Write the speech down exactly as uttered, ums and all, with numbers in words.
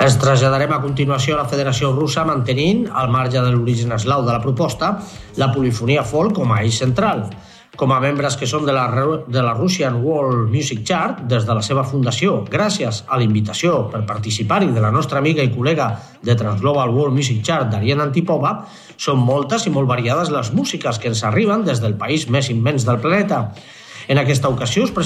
Ens traslladarem a continuació a la Federació Russa, mantenint, al marge de l'origen eslau de la proposta, la polifonia folk com a eix central. Com a membres que som de la, de la Russian World Music Chart, des de la seva fundació, gràcies a la invitació per participar-hi de la nostra amiga i col·lega de Transglobal World Music Chart, Dariana Antipova, són moltes i molt variades les músiques que ens arriben des del país més immens del planeta. En aquesta ocasió us